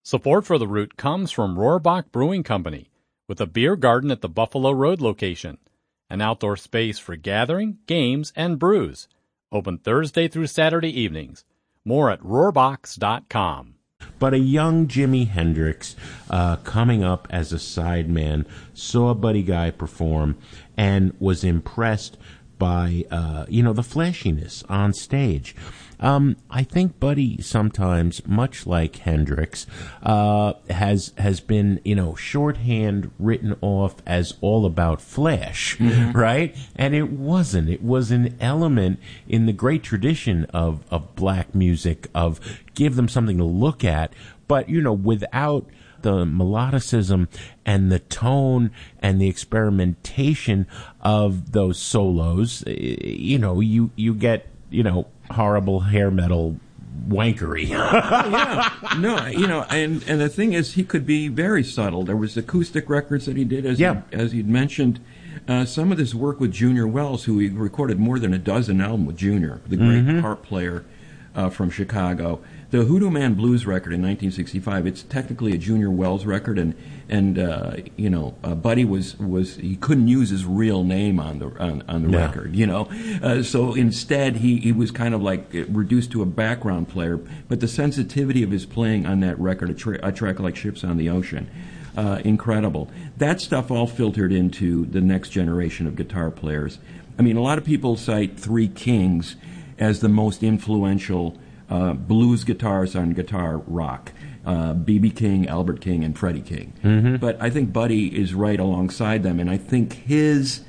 Support for The Root comes from Rohrbach Brewing Company, with a beer garden at the Buffalo Road location, an outdoor space for gathering, games, and brews. Open Thursday through Saturday evenings. More at rohrbachs.com. But a young Jimi Hendrix, coming up as a sideman, saw Buddy Guy perform and was impressed by, the flashiness on stage. I think Buddy sometimes, much like Hendrix, has been, shorthand written off as all about flash, right? And it wasn't. It was an element in the great tradition of black music, of give them something to look at, but, without the melodicism and the tone and the experimentation of those solos, you get, horrible hair metal wankery. And the thing is, he could be very subtle. There was acoustic records that he did, as he'd mentioned. Some of this work with Junior Wells, who he recorded more than a dozen albums with Junior, the great harp player from Chicago. The Hoodoo Man Blues record in 1965, it's technically a Junior Wells record, and Buddy was he couldn't use his real name on the record, so instead he was kind of like reduced to a background player. But the sensitivity of his playing on that record, a track like Ships on the Ocean, incredible. That stuff all filtered into the next generation of guitar players. I mean, a lot of people cite Three Kings as the most influential blues guitarists on guitar rock. B.B. King, Albert King, and Freddie King. But I think Buddy is right alongside them, and I think his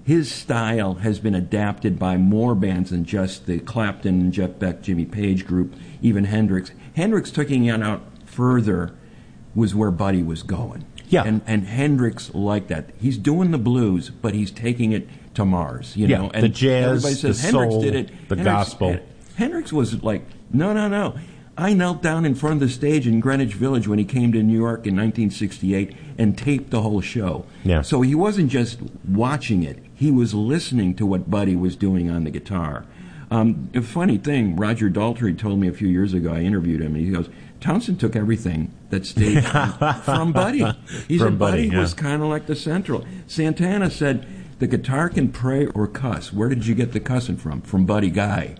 style has been adapted by more bands than just the Clapton, Jeff Beck, Jimmy Page group, even Hendrix. Hendrix taking it out further was where Buddy was going. Yeah. And Hendrix liked that. He's doing the blues, but he's taking it to Mars, And the jazz, everybody says the Hendrix soul, did it. the gospel. Hendrix was like, no. I knelt down in front of the stage in Greenwich Village when he came to New York in 1968 and taped the whole show. Yeah. So he wasn't just watching it. He was listening to what Buddy was doing on the guitar. A funny thing, Roger Daltrey told me a few years ago, I interviewed him, and he goes, Townsend took everything that stayed from Buddy. He said Buddy was kind of like the central. Santana said, the guitar can pray or cuss. Where did you get the cussing from? From Buddy Guy.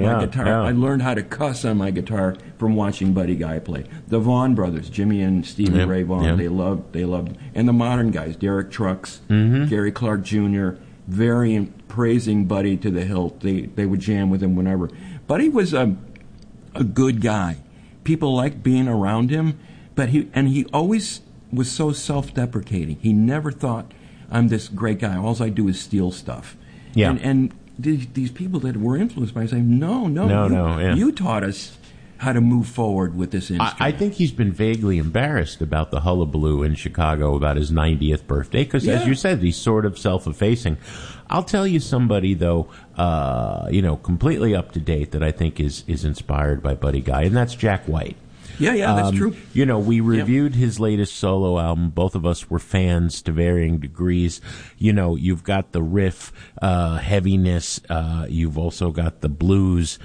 I learned how to cuss on my guitar from watching Buddy Guy play. The Vaughan brothers, Jimmy and Stevie Ray Vaughan, they loved, and the modern guys, Derek Trucks, Gary Clark Jr., very praising Buddy to the hilt. They would jam with him whenever. Buddy was a good guy. People liked being around him, but he always was so self-deprecating. He never thought, I'm this great guy. All I do is steal stuff. Yeah. And these people that were influenced by him saying, no, you taught us how to move forward with this instrument. I think he's been vaguely embarrassed about the hullabaloo in Chicago about his 90th birthday because, as you said, he's sort of self-effacing. I'll tell you somebody, though, completely up to date that I think is inspired by Buddy Guy, and that's Jack White. Yeah, that's true. We reviewed his latest solo album. Both of us were fans to varying degrees. You've got the riff heaviness. You've also got the blues,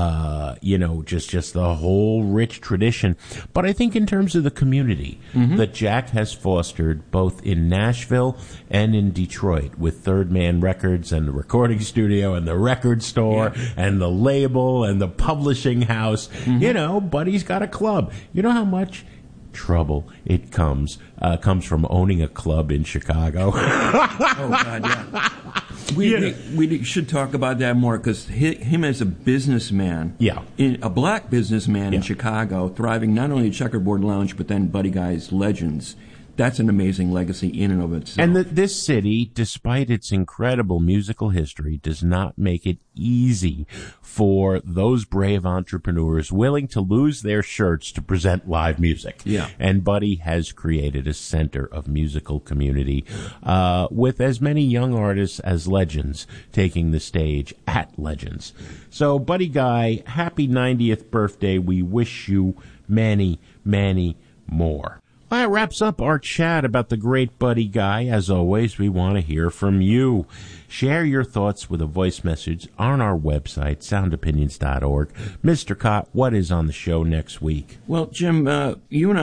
just the whole rich tradition. But I think in terms of the community that Jack has fostered both in Nashville and in Detroit with Third Man Records and the recording studio and the record store and the label and the publishing house, Buddy's got a club. You know how much trouble it comes from owning a club in Chicago? Oh, God, yeah. We should talk about that more because him as a businessman, a black businessman in Chicago, thriving not only at Checkerboard Lounge, but then Buddy Guy's Legends. That's an amazing legacy in and of itself. And this city, despite its incredible musical history, does not make it easy for those brave entrepreneurs willing to lose their shirts to present live music. Yeah. And Buddy has created a center of musical community with as many young artists as Legends taking the stage at Legends. So, Buddy Guy, happy 90th birthday. We wish you many, many more. Well, that wraps up our chat about the great Buddy Guy. As always, we want to hear from you. Share your thoughts with a voice message on our website, soundopinions.org. Mr. Cott, what is on the show next week? Well, Jim, you and